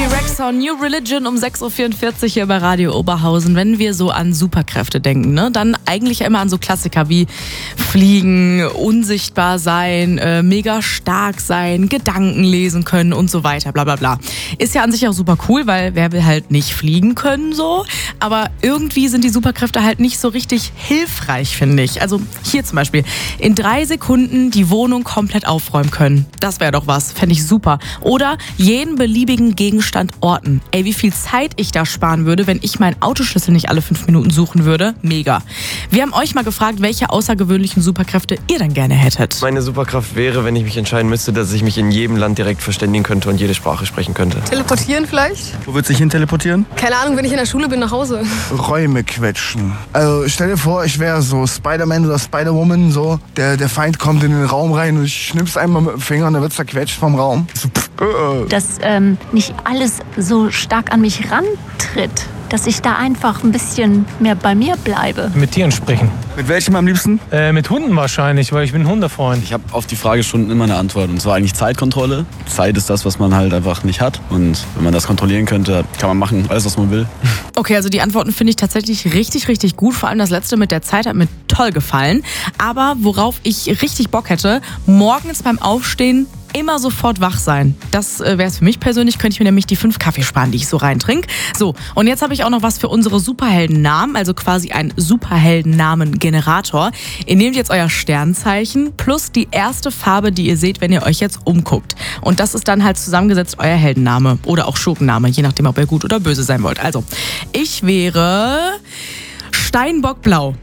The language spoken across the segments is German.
Bibi Rexha, New Religion um 6.44 Uhr hier bei Radio Oberhausen. Wenn wir so an Superkräfte denken, ne, dann eigentlich immer an so Klassiker wie Fliegen, unsichtbar sein, mega stark sein, Gedanken lesen können und so weiter, bla bla bla. Ist ja an sich auch super cool, weil wer will halt nicht fliegen können so, aber irgendwie sind die Superkräfte halt nicht so richtig hilfreich, finde ich. Also hier zum Beispiel, in 3 Sekunden die Wohnung komplett aufräumen können. Das wäre doch was, fände ich super. Oder jeden beliebigen Gegenstand orten. Ey, wie viel Zeit ich da sparen würde, wenn ich meinen Autoschlüssel nicht alle 5 Minuten suchen würde. Mega. Wir haben euch mal gefragt, welche außergewöhnlichen Superkräfte ihr dann gerne hättet. Meine Superkraft wäre, wenn ich mich entscheiden müsste, dass ich mich in jedem Land direkt verständigen könnte und jede Sprache sprechen könnte. Teleportieren vielleicht? Wo würdest du dich hin teleportieren? Keine Ahnung, wenn ich in der Schule bin, nach Hause. Räume quetschen. Also stell dir vor, ich wäre so Spider-Man oder Spider-Woman, so. Der Feind kommt in den Raum rein und ich schnipp's einmal mit dem Finger und dann wird zerquetscht vom Raum. So, Dass nicht alles so stark an mich rantritt. Dass ich da einfach ein bisschen mehr bei mir bleibe. Mit Tieren sprechen. Mit welchem am liebsten? Mit Hunden wahrscheinlich, weil ich bin ein Hundefreund. Ich habe auf die Fragestunden immer eine Antwort. Und zwar eigentlich Zeitkontrolle. Zeit ist das, was man halt einfach nicht hat. Und wenn man das kontrollieren könnte, kann man machen, alles, was man will. Okay, also die Antworten finde ich tatsächlich richtig, richtig gut. Vor allem das letzte mit der Zeit hat mir toll gefallen. Aber worauf ich richtig Bock hätte, morgens beim Aufstehen immer sofort wach sein. Das wäre es für mich persönlich, könnte ich mir nämlich die 5 Kaffee sparen, die ich so reintrinke. So, und jetzt habe ich auch noch was für unsere Superheldennamen, also quasi ein Superheldennamen-Generator. Ihr nehmt jetzt euer Sternzeichen plus die erste Farbe, die ihr seht, wenn ihr euch jetzt umguckt. Und das ist dann halt zusammengesetzt euer Heldenname oder auch Schurkenname, je nachdem, ob ihr gut oder böse sein wollt. Also, ich wäre Steinbock-Blau.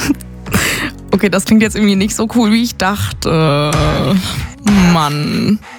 Okay, das klingt jetzt irgendwie nicht so cool, wie ich dachte. Mann.